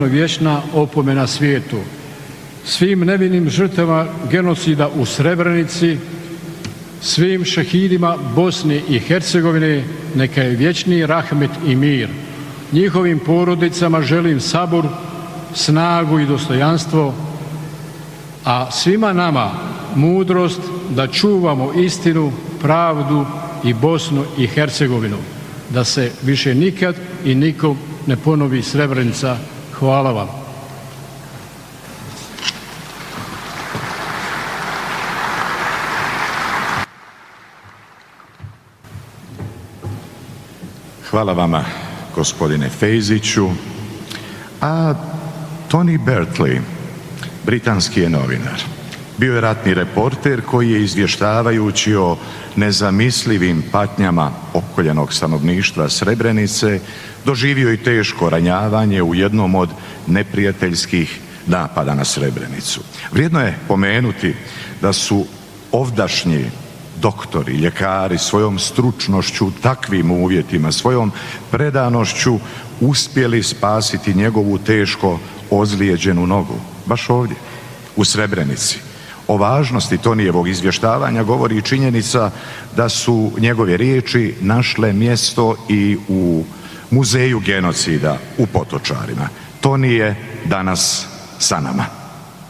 vječna opomena svijetu. Svim nevinim žrtvama genocida u Srebrenici, svim šehidima Bosne i Hercegovine neka je vječni rahmet i mir. Njihovim porodicama želim sabor, snagu i dostojanstvo, a svima nama mudrost da čuvamo istinu, pravdu i Bosnu i Hercegovinu, da se više nikad i nikom ne ponovi Srebrenica. Hvala vam. Hvala vama, gospodine Fejziću. A Tony Bertley, britanski je novinar. Bio je ratni reporter koji je, izvještavajući o nezamislivim patnjama opkoljenog stanovništva Srebrenice, doživio i teško ranjavanje u jednom od neprijateljskih napada na Srebrenicu. Vrijedno je pomenuti da su ovdašnji doktori, ljekari svojom stručnošću, takvim uvjetima, svojom predanošću uspjeli spasiti njegovu teško ozlijeđenu nogu. Baš ovdje, u Srebrenici. O važnosti Tonijevog izvještavanja govori i činjenica da su njegove riječi našle mjesto i u muzeju genocida u Potočarima. Toni je danas sa nama.